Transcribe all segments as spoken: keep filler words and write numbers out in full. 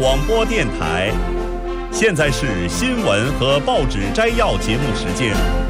广播电台。现在是新闻和报纸摘要节目时间。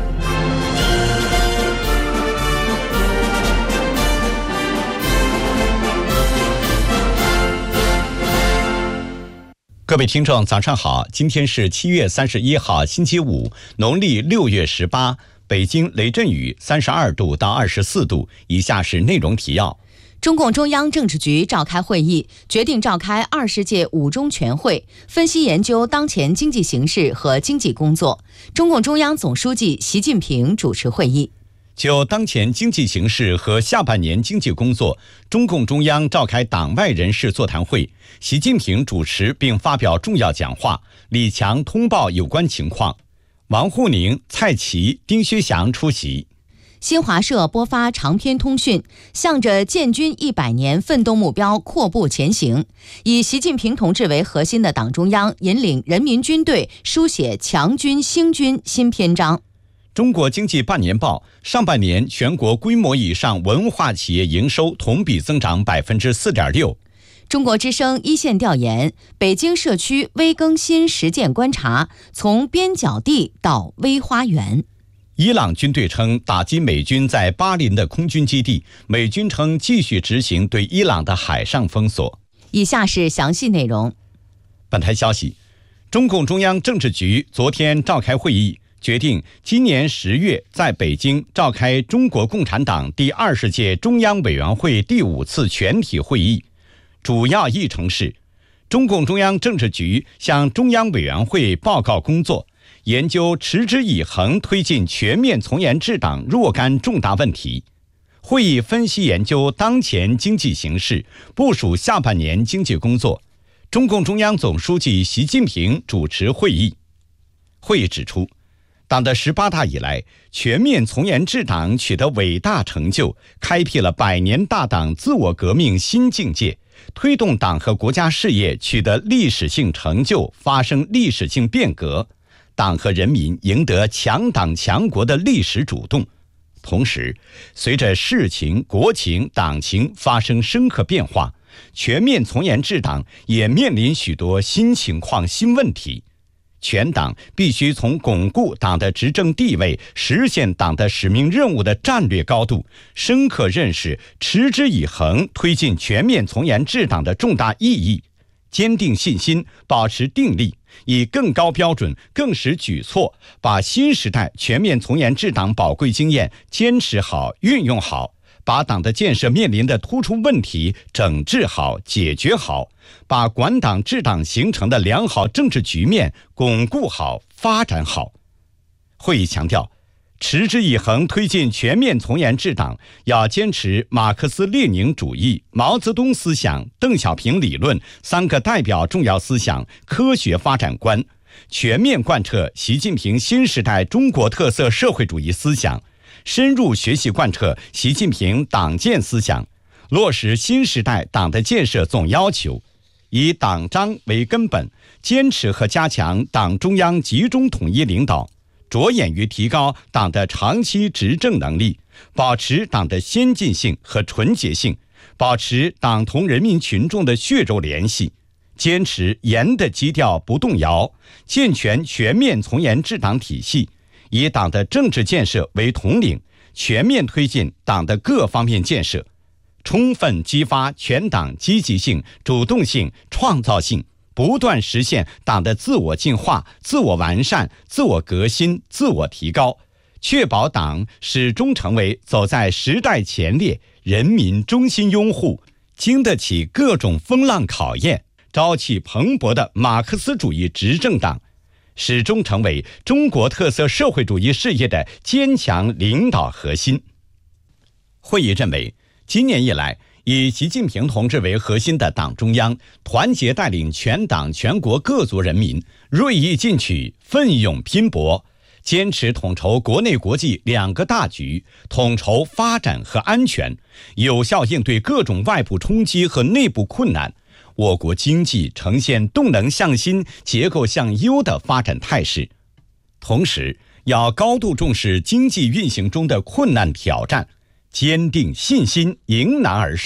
各位听众早上好，今天是七月三十一号星期五，农历六月十八，北京雷阵雨三十二度到二十四度。以下是内容提要。 中共中央政治局召开会议，决定召开二十届五中全会，分析研究当前经济形势和经济工作。中共中央总书记习近平主持会议。 就当前经济形势和下半年经济工作，中共中央召开党外人士座谈会，习近平主持并发表重要讲话，李强通报有关情况，王沪宁、蔡奇、丁薛祥出席。 新华社播发长篇通讯，向着建军一百年奋斗目标阔步前行。以习近平同志为核心的党中央引领人民军队书写强军兴军新篇章。 中国经济半年报上半年全国规模以上文化企业营收同比增长 百分之四点六。 中国之声一线调研，北京社区微更新实践观察，从边角地到微花园。 伊朗军队称打击美军在巴林的空军基地，美军称继续执行对伊朗的海上封锁。 以下是详细内容。 本台消息，中共中央政治局昨天召开会议，决定今年十月在北京召开中国共产党第二十届中央委员会第五次全体会议。主要议程是，中共中央政治局向中央委员会报告工作，研究持之以恒推进全面从严治党若干重大问题。会议分析研究当前经济形势，部署下半年经济工作。中共中央总书记习近平主持会议。会议指出，党的十八大以来，全面从严治党取得伟大成就，开辟了百年大党自我革命新境界，推动党和国家事业取得历史性成就，发生历史性变革，党和人民赢得强党强国的历史主动。同时，随着世情、国情、党情发生深刻变化，全面从严治党也面临许多新情况、新问题。全党必须从巩固党的执政地位、实现党的使命任务的战略高度，深刻认识持之以恒推进全面从严治党的重大意义，坚定信心，保持定力，以更高标准、更实举措，把新时代全面从严治党宝贵经验坚持好、运用好，把党的建设面临的突出问题整治好、解决好，把管党治党形成的良好政治局面巩固好、发展好。会议强调，持之以恒推进全面从严治党，要坚持马克思列宁主义、毛泽东思想、邓小平理论三个代表重要思想科学发展观，全面贯彻习近平新时代中国特色社会主义思想，深入学习贯彻习近平党建思想，落实新时代党的建设总要求，以党章为根本，坚持和加强党中央集中统一领导，着眼于提高党的长期执政能力，保持党的先进性和纯洁性，保持党同人民群众的血肉联系，坚持严的基调不动摇，健全全面从严治党体系，以党的政治建设为统领，全面推进党的各方面建设，充分激发全党积极性、主动性、创造性，不断实现党的自我进化、自我完善、自我革新、自我提高，确保党始终成为走在时代前列、人民衷心拥护、经得起各种风浪考验、朝气蓬勃的马克思主义执政党，始终成为中国特色社会主义事业的坚强领导核心。会议认为，今年以来，以习近平同志为核心的党中央团结带领全党全国各族人民锐意进取、奋勇拼搏，坚持统筹国内国际两个大局，统筹发展和安全，有效应对各种外部冲击和内部困难，我国经济呈现动能向新、结构向优的发展态势。同时，要高度重视经济运行中的困难挑战，坚定信心，迎难而上，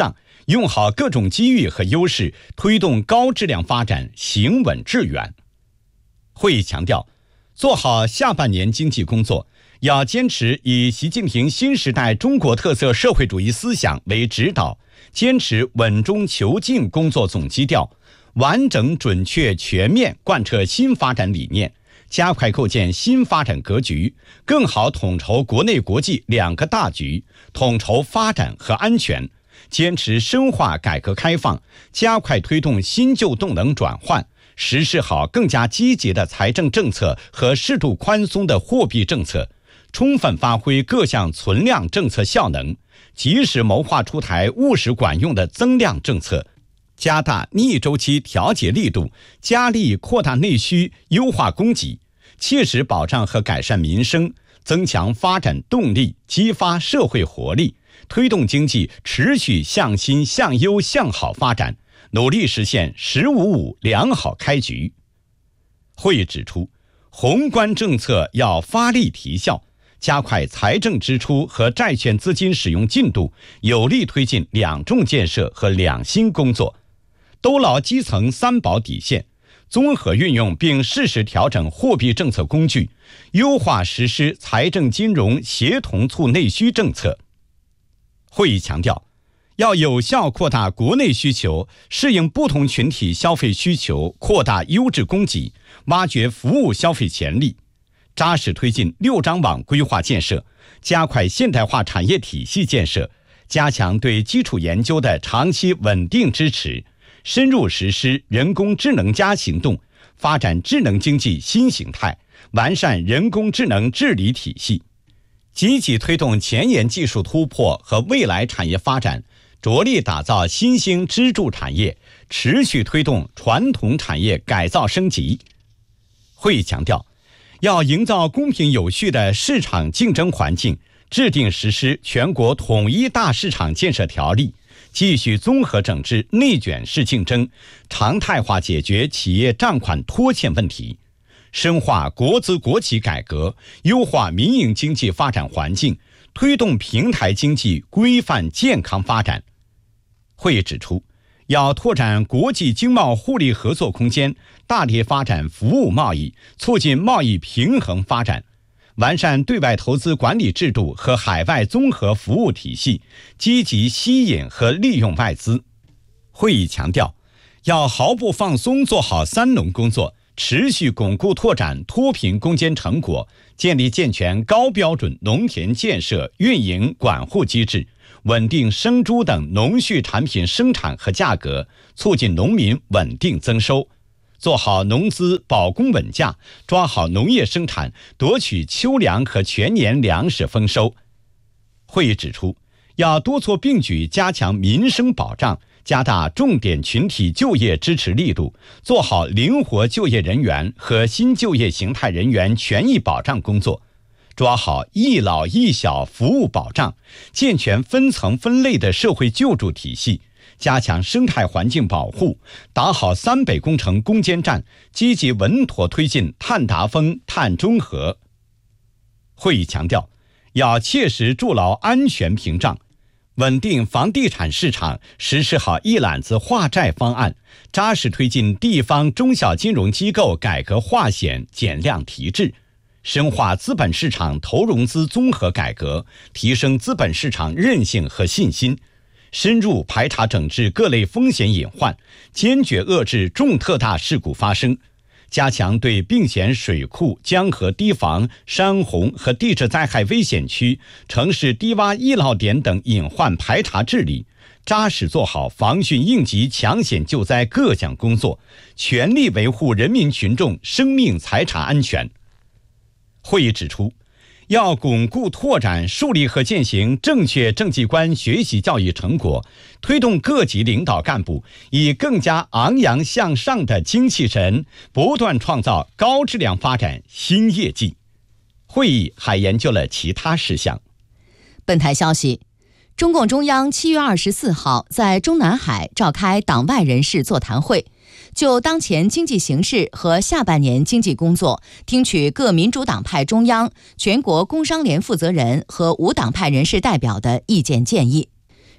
用好各种机遇和优势，推动高质量发展，行稳致远。会议强调，做好下半年经济工作，要坚持以习近平新时代中国特色社会主义思想为指导，坚持稳中求进工作总基调，完整准确全面贯彻新发展理念，加快构建新发展格局，更好统筹国内国际两个大局，统筹发展和安全，坚持深化改革开放，加快推动新旧动能转换，实施好更加积极的财政政策和适度宽松的货币政策，充分发挥各项存量政策效能，及时谋划出台务实管用的增量政策，加大逆周期调节力度，加力扩大内需，优化供给，切实保障和改善民生，增强发展动力，激发社会活力，推动经济持续向新向优向好发展，努力实现“十五五”良好开局。会议指出，宏观政策要发力提效，加快财政支出和债券资金使用进度，有力推进两重建设和两新工作，兜牢基层三保底线，综合运用并适时调整货币政策工具，优化实施财政金融协同促内需政策。会议强调，要有效扩大国内需求，适应不同群体消费需求，扩大优质供给，挖掘服务消费潜力，扎实推进六张网规划建设，加快现代化产业体系建设，加强对基础研究的长期稳定支持，深入实施人工智能加行动，发展智能经济新形态，完善人工智能治理体系，积极推动前沿技术突破和未来产业发展，着力打造新兴支柱产业，持续推动传统产业改造升级。会议强调，要营造公平有序的市场竞争环境，制定实施全国统一大市场建设条例，继续综合整治内卷式竞争，常态化解决企业账款拖欠问题，深化国资国企改革，优化民营经济发展环境，推动平台经济规范健康发展。会议指出，要拓展国际经贸互利合作空间，大力发展服务贸易，促进贸易平衡发展，完善对外投资管理制度和海外综合服务体系，积极吸引和利用外资。会议强调，要毫不放松做好三农工作，持续巩固拓展脱贫攻坚成果，建立健全高标准农田建设运营管护机制，稳定生猪等农畜产品生产和价格，促进农民稳定增收，做好农资保供稳价，抓好农业生产，夺取秋粮和全年粮食丰收。会议指出，要多措并举加强民生保障，加大重点群体就业支持力度，做好灵活就业人员和新就业形态人员权益保障工作，抓好一老一小服务保障，健全分层分类的社会救助体系，加强生态环境保护，打好三北工程攻坚战，积极稳妥推进碳达峰、碳中和。会议强调，要切实筑牢安全屏障，稳定房地产市场，实施好一揽子化债方案，扎实推进地方中小金融机构改革化险、减量提质，深化资本市场投融资综合改革，提升资本市场韧性和信心，深入排查整治各类风险隐患，坚决遏制重特大事故发生，加强对并险水库、江河堤防、山洪和地质灾害危险区、城市低洼易涝点等隐患排查治理，扎实做好防汛应急抢险救灾各项工作，全力维护人民群众生命财产安全。会议指出，要巩固拓展树立和践行正确政绩观学习教育成果，推动各级领导干部以更加昂扬向上的精气神，不断创造高质量发展新业绩。会议还研究了其他事项。 本台消息，中共中央七月二十四号在中南海召开党外人士座谈会，就当前经济形势和下半年经济工作，听取各民主党派中央、全国工商联负责人和无党派人士代表的意见建议。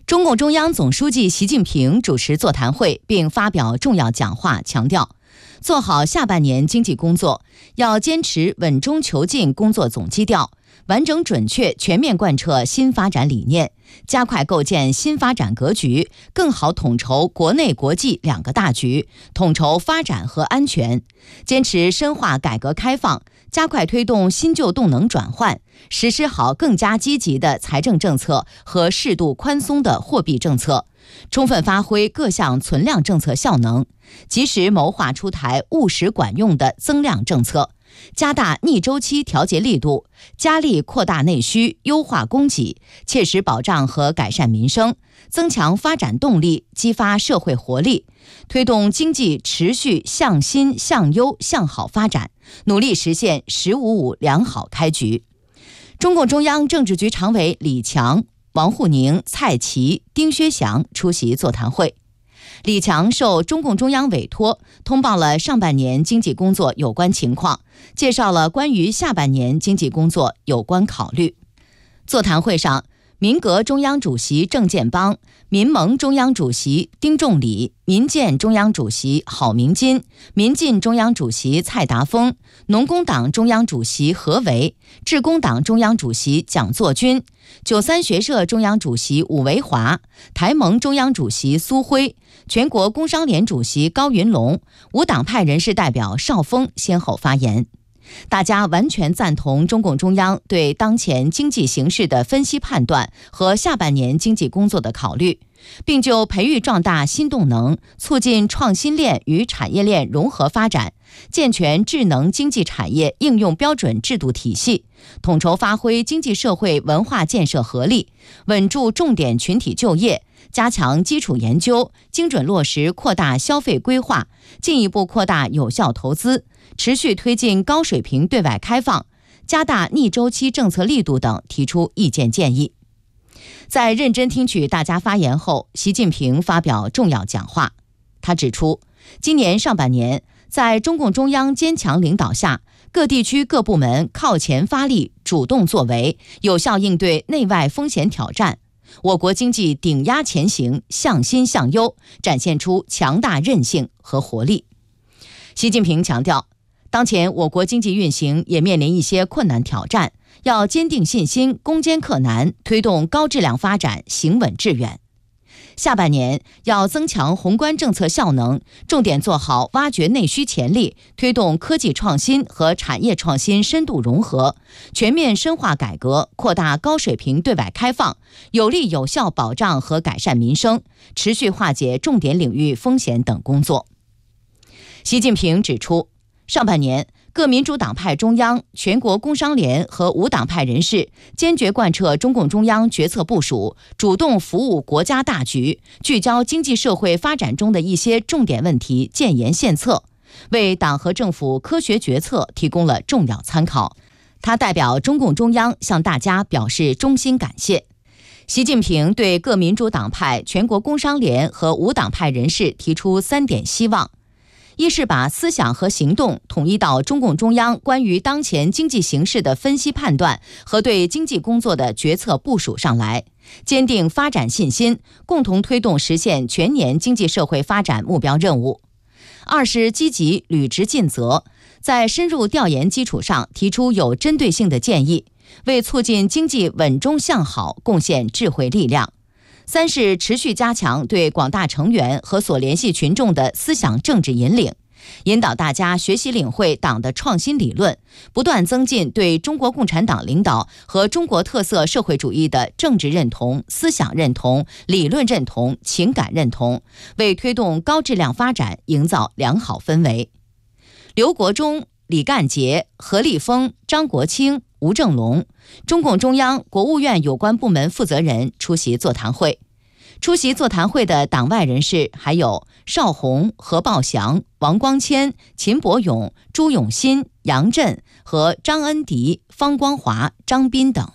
中共中央总书记习近平主持座谈会并发表重要讲话，强调做好下半年经济工作，要坚持稳中求进工作总基调，完整准确全面贯彻新发展理念，加快构建新发展格局，更好统筹国内国际两个大局，统筹发展和安全，坚持深化改革开放，加快推动新旧动能转换，实施好更加积极的财政政策和适度宽松的货币政策，充分发挥各项存量政策效能，及时谋划出台务实管用的增量政策，加大逆周期调节力度，加力扩大内需，优化供给，切实保障和改善民生，增强发展动力，激发社会活力，推动经济持续向新向优向好发展，努力实现“十五五”良好开局。中共中央政治局常委李强、王沪宁、蔡奇、丁薛祥出席座谈会。李强受中共中央委托，通报了上半年经济工作有关情况，介绍了关于下半年经济工作有关考虑。座谈会上，民革中央主席郑建邦、民盟中央主席丁仲礼、民建中央主席郝明金、民进中央主席蔡达峰、农工党中央主席何为、致公党中央主席蒋作军、九三学社中央主席伍维华、台盟中央主席苏辉、全国工商联主席高云龙、无党派人士代表邵峰先后发言。大家完全赞同中共中央对当前经济形势的分析判断和下半年经济工作的考虑，并就培育壮大新动能，促进创新链与产业链融合发展，健全智能经济产业应用标准制度体系，统筹发挥经济社会文化建设合力，稳住重点群体就业，加强基础研究，精准落实扩大消费规划，进一步扩大有效投资，持续推进高水平对外开放，加大逆周期政策力度等提出意见建议。在认真听取大家发言后，习近平发表重要讲话。他指出，今年上半年，在中共中央坚强领导下，各地区各部门靠前发力，主动作为，有效应对内外风险挑战。我国经济顶压前行，向新向优，展现出强大韧性和活力。习近平强调，当前我国经济运行也面临一些困难挑战，要坚定信心，攻坚克难，推动高质量发展，行稳致远。下半年要增强宏观政策效能，重点做好挖掘内需潜力，推动科技创新和产业创新深度融合，全面深化改革，扩大高水平对外开放，有力有效保障和改善民生，持续化解重点领域风险等工作。习近平指出，上半年各民主党派中央、全国工商联和无党派人士坚决贯彻中共中央决策部署，主动服务国家大局，聚焦经济社会发展中的一些重点问题，建言献策，为党和政府科学决策提供了重要参考。他代表中共中央向大家表示衷心感谢。习近平对各民主党派、全国工商联和无党派人士提出三点希望。一是把思想和行动统一到中共中央关于当前经济形势的分析判断和对经济工作的决策部署上来，坚定发展信心，共同推动实现全年经济社会发展目标任务。二是积极履职尽责，在深入调研基础上提出有针对性的建议，为促进经济稳中向好贡献智慧力量。三是持续加强对广大成员和所联系群众的思想政治引领，引导大家学习领会党的创新理论，不断增进对中国共产党领导和中国特色社会主义的政治认同、思想认同、理论认同、情感认同，为推动高质量发展营造良好氛围。刘国中、李干杰、何立峰、张国清、吴正龙，中共中央、国务院有关部门负责人出席座谈会。出席座谈会的党外人士还有邵宏、何报祥、王光谦、秦伯勇、朱永新、杨震和张恩迪、方光华、张斌等。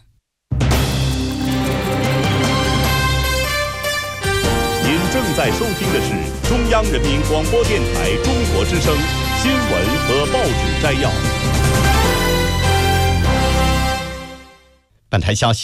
您正在收听的是中央人民广播电台中国之声新闻和报纸摘要。 本台消息，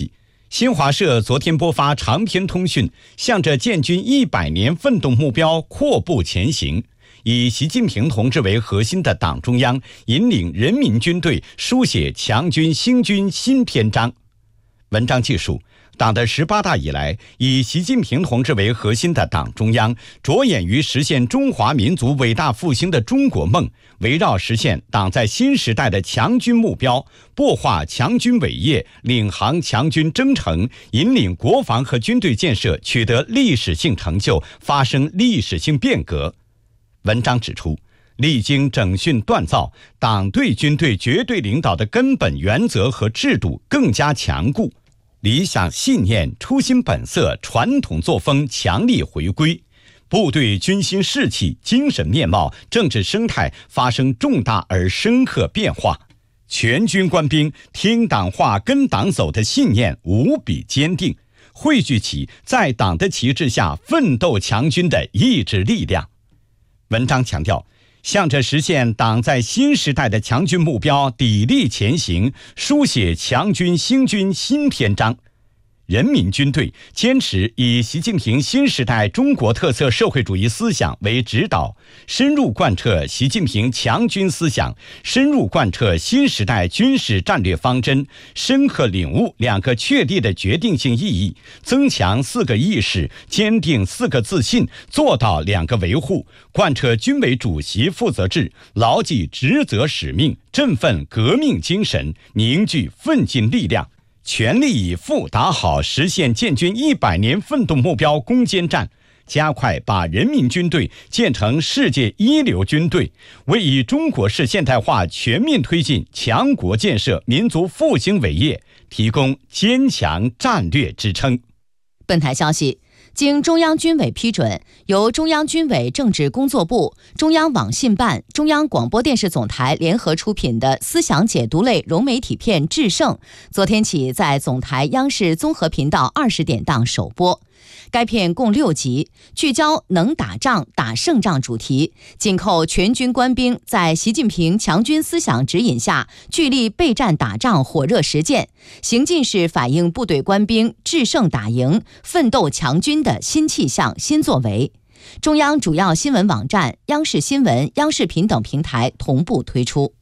新华社昨天播发长篇通讯，向着建军一百年奋斗目标阔步前行。以习近平同志为核心的党中央引领人民军队书写强军兴军新篇章。文章记述，党的十八大以来，以习近平同志为核心的党中央着眼于实现中华民族伟大复兴的中国梦，围绕实现党在新时代的强军目标，擘画强军伟业，领航强军征程，引领国防和军队建设取得历史性成就，发生历史性变革。文章指出，历经整训锻造，党对军队绝对领导的根本原则和制度更加强固，理想信念、初心本色、传统作风强力回归，部队军心士气、精神面貌、政治生态发生重大而深刻变化。全军官兵听党话、跟党走的信念无比坚定，汇聚起在党的旗帜下奋斗强军的意志力量。文章强调，向着实现党在新时代的强军目标砥砺前行，书写强军兴军新篇章。人民军队坚持以习近平新时代中国特色社会主义思想为指导，深入贯彻习近平强军思想，深入贯彻新时代军事战略方针，深刻领悟两个确立的决定性意义，增强四个意识，坚定四个自信，做到两个维护，贯彻军委主席负责制，牢记职责使命，振奋革命精神，凝聚奋进力量，全力以赴打好实现建军一百年奋斗目标攻坚战，加快把人民军队建成世界一流军队，为以中国式现代化全面推进强国建设、民族复兴伟业提供坚强战略支撑。 本台消息，经中央军委批准，由中央军委政治工作部、中央网信办、中央广播电视总台联合出品的思想解读类融媒体片《制胜》，昨天起在总台央视综合频道二十点档首播。该片共六集，聚焦能打仗、打胜仗主题，紧扣全军官兵在习近平强军思想指引下聚力备战打仗火热实践，行进式反映部队官兵制胜打赢、奋斗强军的新气象、新作为。中央主要新闻网站、央视新闻、央视频等平台同步推出。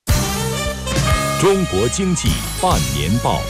中国经济半年报。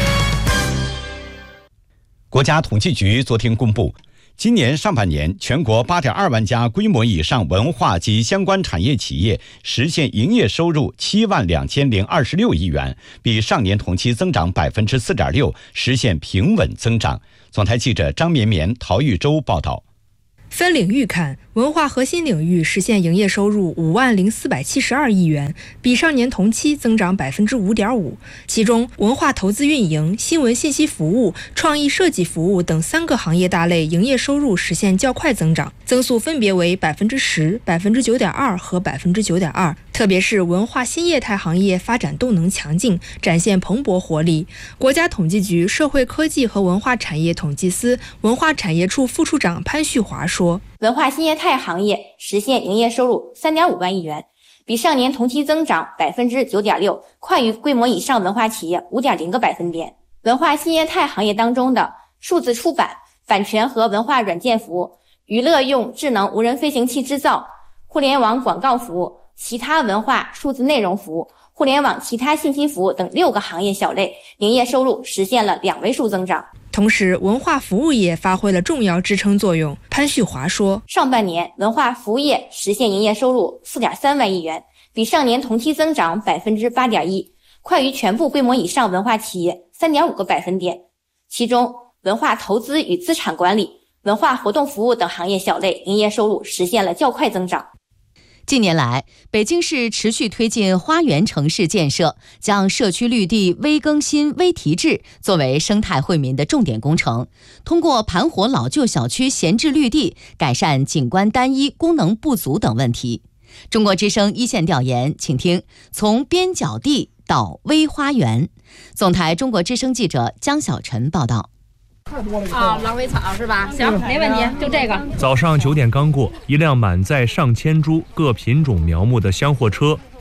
国家统计局昨天公布，今年上半年全国 八点二万家规模以上文化及相关产业企业实现营业收入七万两千零二十六亿元，比上年同期增长 百分之四点六， 实现平稳增长。总台记者张绵绵、陶玉洲报道。 分领域看，文化核心领域实现营业收入五万零四百七十二亿元，比上年同期增长百分之五点五。其中，文化投资运营、新闻信息服务、创意设计服务等三个行业大类营业收入实现较快增长，增速分别为百分之十、百分之九点二和百分之九点二。特别是文化新业态行业发展动能强劲，展现蓬勃活力。国家统计局社会科技和文化产业统计司文化产业处副处长潘旭华说， 文化新业态行业实现营业收入 三点五万亿元，比上年同期增长 百分之九点六， 快于规模以上文化企业 五点零 个百分点。文化新业态行业当中的数字出版、版权和文化软件服务、娱乐用智能无人飞行器制造、互联网广告服务、其他文化数字内容服务、互联网其他信息服务等六个行业小类营业收入实现了两位数增长。 同时，文化服务业发挥了重要支撑作用。潘旭华说， 上半年文化服务业实现营业收入 四点三万亿元，比上年同期增长 百分之八点一， 快于全部规模以上文化企业 三点五 个百分点。其中，文化投资与资产管理、文化活动服务等行业小类营业收入实现了较快增长。 近年来，北京市持续推进花园城市建设，将社区绿地微更新、微提质作为生态惠民的重点工程。通过盘活老旧小区闲置绿地，改善景观单一、功能不足等问题。中国之声一线调研，请听从边角地到微花园。总台中国之声记者江小晨报道。 啊，狼尾草是吧？行，没问题，就这个。 早上九点刚过，一辆满载上千株各品种苗木的厢货车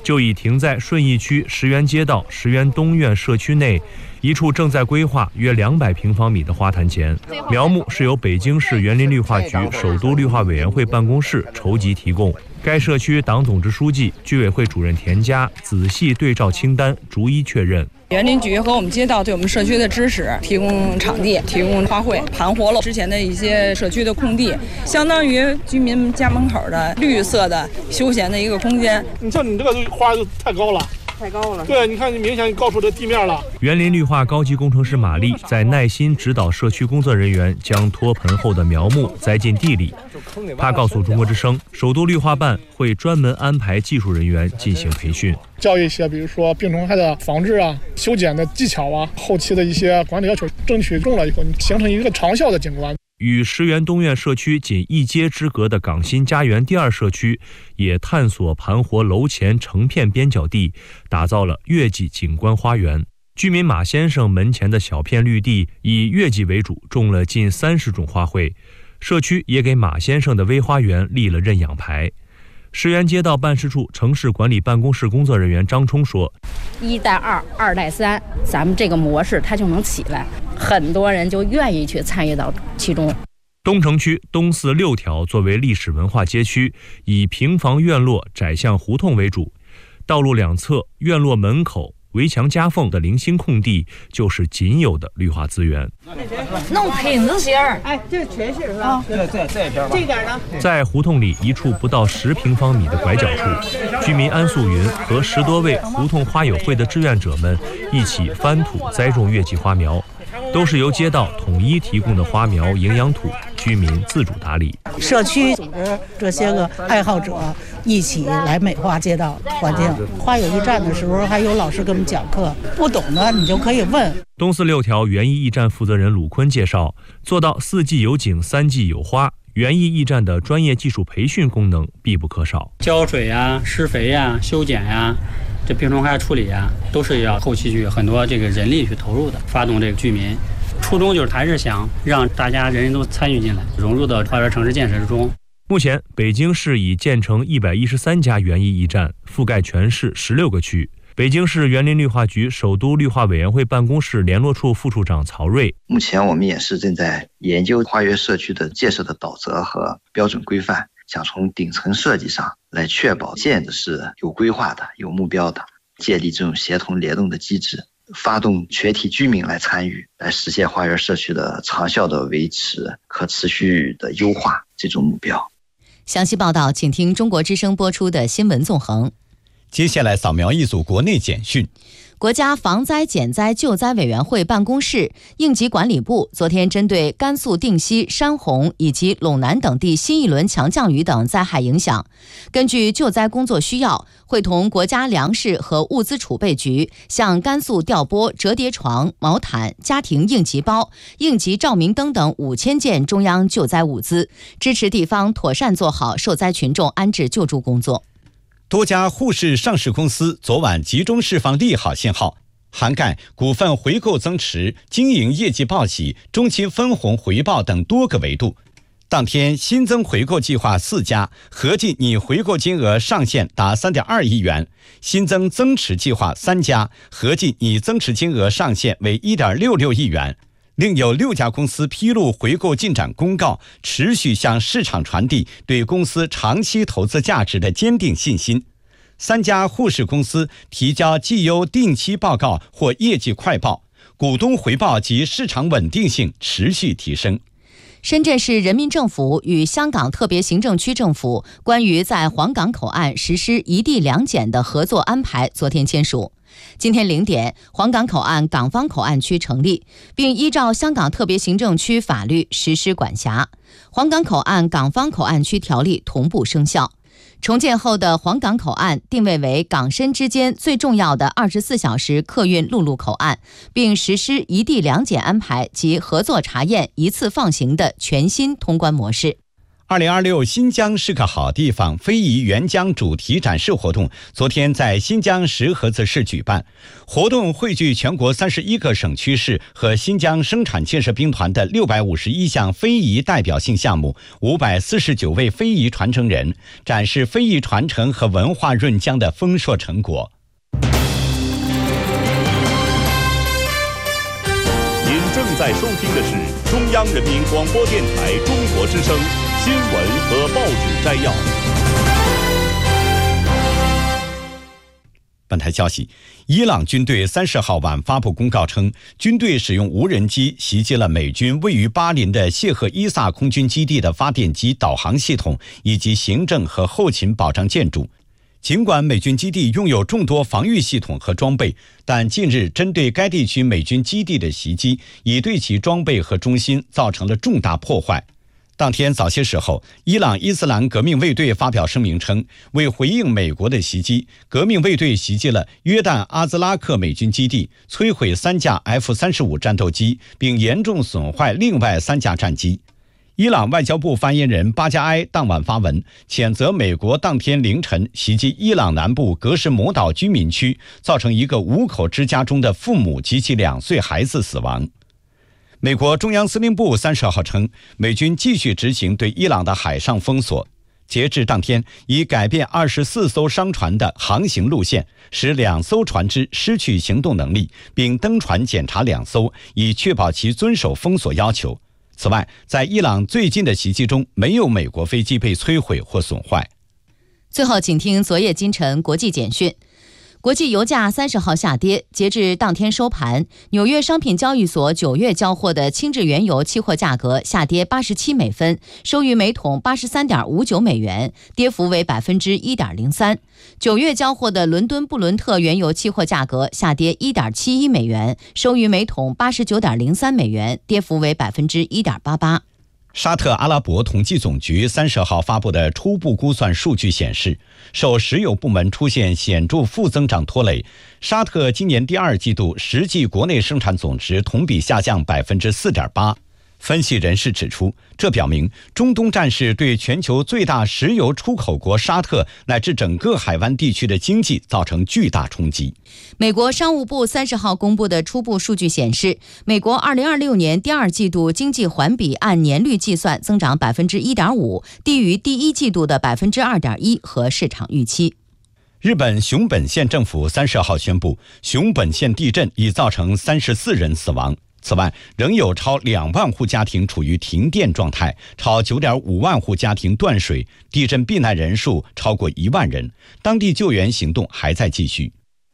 就已停在顺义区石园街道石园东苑社区内一处正在规划约两百平方米的花坛前。苗木是由北京市园林绿化局首都绿化委员会办公室筹集提供。该社区党总支书记、居委会主任田家仔细对照清单，逐一确认。 园林局和我们街道对我们社区的支持，提供场地，提供花卉，盘活了之前的一些社区的空地，相当于居民家门口的绿色的休闲的一个空间。 你像你这个花就太高了。 太高了， 对，你看你明显高出这地面了。 园林绿化高级工程师马丽在耐心指导社区工作人员将托盆后的苗木栽进地里。他告诉中国之声，首都绿化办会专门安排技术人员进行培训， 教一些比如说病虫害的防治啊、修剪的技巧啊，后期的一些管理要求，争取中了以后，你形成一个长效的景观。 与石园东苑社区仅一街之隔的港新家园第二社区，也探索盘活楼前成片边角地，打造了月季景观花园。居民马先生门前的小片绿地以月季为主，种了近三十种花卉。社区也给马先生的微花园立了认养牌。石园街道办事处城市管理办公室工作人员张冲说：“ 一带二，二带三，咱们这个模式它就能起来，很多人就愿意去参与到其中。” 东城区东四六条作为历史文化街区，以平房院落窄巷胡同为主，道路两侧、院落门口、围墙夹缝的零星空地就是仅有的绿化资源。 弄品字形， 哎，这全是是吧？对对，这边吧。这点呢？ 在胡同里一处不到十平方米的拐角处，居民安素云和十多位胡同花友会的志愿者们一起翻土栽种月季花苗，都是由街道统一提供的花苗营养土，居民自主打理。 社区组织这些个爱好者一起来美化街道环境。花友驿站的时候，还有老师给我们讲课，不懂的你就可以问。 东四六条园艺驿站负责人鲁坤介绍，做到四季有景、三季有花，园艺驿站的专业技术培训功能必不可少。 浇水呀、施肥呀、修剪呀，这病虫害处理啊，都是要后期去很多这个人力去投入的，发动这个居民。初衷就是还是想让大家人人都参与进来，融入到花园城市建设之中。 目前，北京市已建成一百一十三家园艺驿站，覆盖全市十六个区。北京市园林绿化局首都绿化委员会办公室联络处副处长曹瑞： 目前我们也是正在研究花园社区的建设的导则和标准规范，想从顶层设计上来确保建的是有规划的、有目标的，建立这种协同联动的机制，发动全体居民来参与，来实现花园社区的长效的维持、可持续的优化这种目标。 详细报道，请听中国之声播出的新闻纵横。 接下来扫描一组国内简讯。 国家防灾减灾救灾委员会办公室、应急管理部昨天针对甘肃定西、山洪以及陇南等地新一轮强降雨等灾害影响，根据救灾工作需要，会同国家粮食和物资储备局向甘肃调拨折叠床、毛毯、家庭应急包、应急照明灯等五千件中央救灾物资，支持地方妥善做好受灾群众安置救助工作。 多家沪市上市公司昨晚集中释放利好信号，涵盖股份回购增持、经营业绩报喜、中期分红回报等多个维度。当天新增回购计划四家，合计拟回购金额上限达 三点二亿元；新增增持计划三家，合计拟增持金额上限为 一点六六亿元。另有六家公司披露回购进展公告，持续向市场传递对公司长期投资价值的坚定信心。三家沪市公司提交绩优定期报告或业绩快报，股东回报及市场稳定性持续提升。 深圳市人民政府与香港特别行政区政府关于在皇岗口岸实施一地两检的合作安排昨天签署。今天零点，皇岗口岸港方口岸区成立，并依照香港特别行政区法律实施管辖。皇岗口岸港方口岸区条例同步生效。重建后的皇岗口岸定位为港深之间最重要的二十四小时客运陆路口岸，并实施一地两检安排及合作查验一次放行的全新通关模式。 二零二六新疆是个好地方非遗援疆主题展示活动昨天在新疆石河子市举办，活动汇聚全国三十一个省区市和新疆生产建设兵团的六百五十一项非遗代表性项目，五百四十九位非遗传承人，展示非遗传承和文化润疆的丰硕成果。 您正在收听的是中央人民广播电台中国之声新闻和报纸摘要。 本台消息，伊朗军队三十号晚发布公告称，军队使用无人机袭击了美军位于巴林的谢赫伊萨空军基地的发电机、导航系统以及行政和后勤保障建筑。尽管美军基地拥有众多防御系统和装备，但近日针对该地区美军基地的袭击已对其装备和中心造成了重大破坏。当天早些时候，伊朗伊斯兰革命卫队发表声明称，为回应美国的袭击，革命卫队袭击了约旦阿兹拉克美军基地，摧毁三架 F 三十五 战斗机，并严重损坏另外三架战机。伊朗外交部发言人巴加埃当晚发文，谴责美国当天凌晨袭击伊朗南部格什姆岛居民区，造成一个五口之家中的父母及其两岁孩子死亡。美国中央司令部三十号称，美军继续执行对伊朗的海上封锁，截至当天，已改变二十四艘商船的航行路线，使两艘船只失去行动能力，并登船检查两艘，以确保其遵守封锁要求。此外，在伊朗最近的袭击中，没有美国飞机被摧毁或损坏。 最后，请听昨夜今晨国际简讯。国际油价三十号下跌，截至当天收盘，纽约商品交易所九月交货的轻质原油期货价格下跌八十七美分，收于每桶八十三点五九美元，跌幅为百分之一点零三。九月交货的伦敦布伦特原油期货价格下跌一点七一美元，收于每桶八十九点零三美元，跌幅为百分之一点八八。 沙特阿拉伯统计总局三十号发布的初步估算数据显示，受石油部门出现显著负增长拖累，沙特今年第二季度实际国内生产总值同比下降百分之四点八。分析人士指出，这表明中东战事对全球最大石油出口国沙特乃至整个海湾地区的经济造成巨大冲击。 美国商务部三十号公布的初步数据显示，美国二零二六年第二季度经济环比按年率计算增长百分之一点五，低于第一季度的百分之二点一和市场预期。 日本熊本县政府三十号宣布，熊本县地震已造成三十四人死亡。此外，仍有超两万户家庭处于停电状态，超九点五万户家庭断水，地震避难人数超过一万人，当地救援行动还在继续。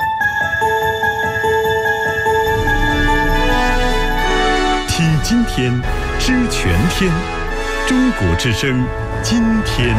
听今天，知全天，中国之声，今天。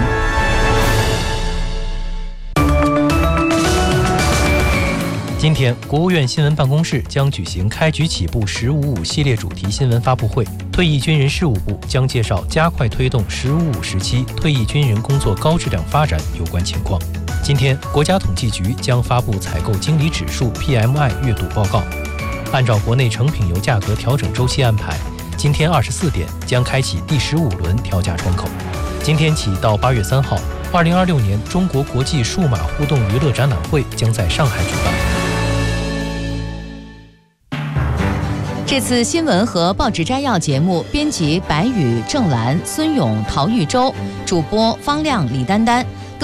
今天，国务院新闻办公室将举行开局起步“十五五”系列主题新闻发布会。退役军人事务部将介绍加快推动“十五五”时期退役军人工作高质量发展有关情况。今天，国家统计局将发布采购经理指数 P M I 月度报告。按照国内成品油价格调整周期安排，今天二十四点将开启第十五轮调价窗口。今天起到八月三号，二零二六年中国国际数码互动娱乐展览会将在上海举办。 这次新闻和报纸摘要节目，编辑白宇、郑兰、孙勇、陶玉洲，主播方亮、李丹丹。